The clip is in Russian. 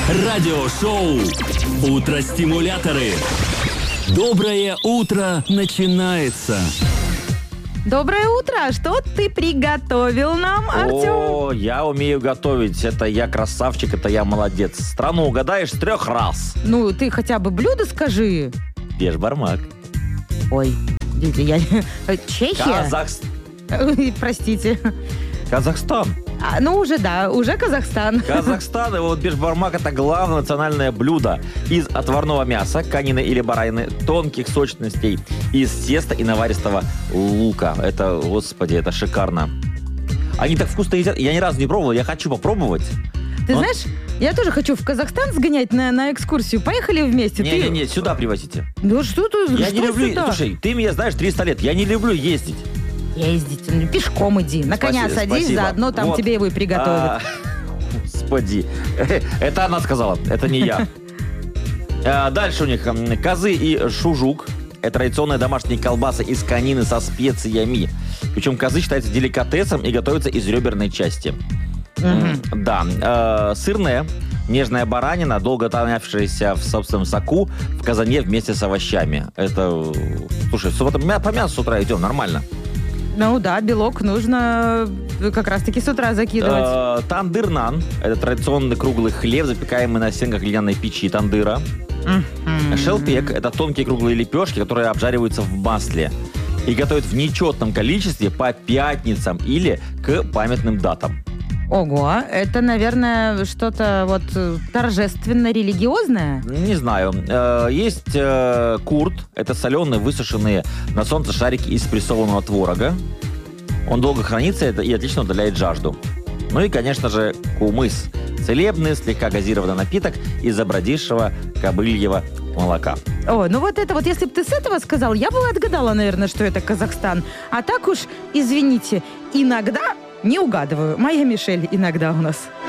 Радиошоу «Утро-стимуляторы». Доброе утро начинается. Доброе утро! Что ты приготовил нам, Артем? О, я умею готовить. Это я красавчик, это я молодец. Страну угадаешь с 3 раз. Ну, ты хотя бы блюдо скажи. Бешбармак. Ой, я... Чехия? Простите. Казахстан. Уже Казахстан. Казахстан, и вот бешбармак — это главное национальное блюдо из отварного мяса, конины или баранины, тонких сочностей, из теста и наваристого лука. Это, господи, это шикарно. Они так вкусно едят. Я ни разу не пробовал, я хочу попробовать. Ты знаешь, я тоже хочу в Казахстан сгонять на экскурсию. Поехали вместе. Не, сюда привозите. Да что ты, Я не люблю. сюда? Слушай, ты меня знаешь 300 лет. Я не люблю ездить. Ездить. Пешком иди. На коня садись, спасибо. заодно там Вот. тебе его и приготовят. Господи. Это она сказала, это не я. Дальше у них козы и шужук. Это традиционные домашние колбасы из конины со специями. Причем козы считаются деликатесом и готовятся из реберной части. Да. Сырная, нежная баранина, долго томявшаяся в собственном соку, в казане вместе с овощами. Это, слушай, по мясу с утра идем, нормально. Ну да, белок нужно как раз-таки с утра закидывать. Тандыр-нан. Это традиционный круглый хлеб, запекаемый на стенках глиняной печи тандыра. Шелпек. Это тонкие круглые лепешки, которые обжариваются в масле и готовят в нечетном количестве по пятницам или к памятным датам. Ого, это, наверное, что-то вот торжественно-религиозное? Не знаю. Есть курт. Это соленые, высушенные на солнце шарики из прессованного творога. Он долго хранится и отлично удаляет жажду. Ну и, конечно же, кумыс. Целебный, слегка газированный напиток из забродившего кобыльего молока. О, ну вот это вот, если бы ты с этого сказал, я бы отгадала, наверное, что это Казахстан. А так уж, извините, иногда не угадываю. Моя Мишель иногда у нас.